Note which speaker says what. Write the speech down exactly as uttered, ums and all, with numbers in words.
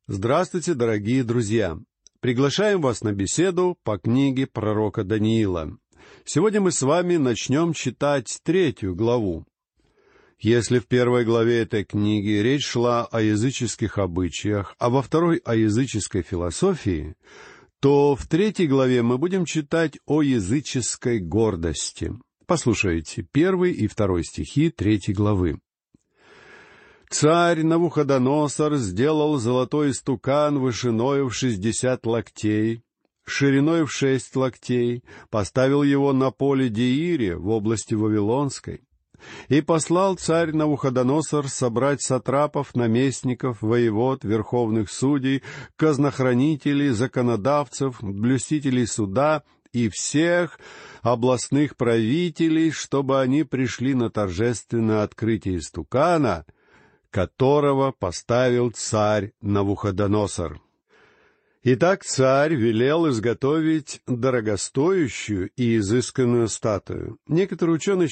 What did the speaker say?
Speaker 1: Здравствуйте, дорогие друзья! Приглашаем вас на беседу по книге пророка Даниила. Сегодня мы с вами начнем читать третью главу. Если в первой главе этой книги речь шла о языческих обычаях, а во второй — о языческой философии, то в третьей главе мы будем читать о языческой гордости. Послушайте первый и второй стихи третьей главы. «Царь Навуходоносор сделал золотой истукан вышиною в шестьдесят локтей, шириной в шесть локтей, поставил его на поле Деире в области Вавилонской. И послал царь Навуходоносор собрать сатрапов, наместников, воевод, верховных судей, казнохранителей, законодавцев, блюстителей суда и всех областных правителей, чтобы они пришли на торжественное открытие истукана, которого поставил царь Навуходоносор. Итак, царь велел изготовить дорогостоящую и изысканную статую. Некоторые ученые